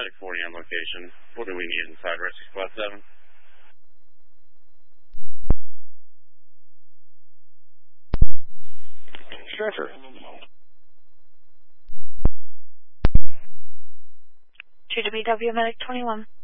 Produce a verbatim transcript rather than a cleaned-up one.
Medic forty on location. What do we need inside Rescue Squad seven? Stretcher. two W W Medic twenty-one.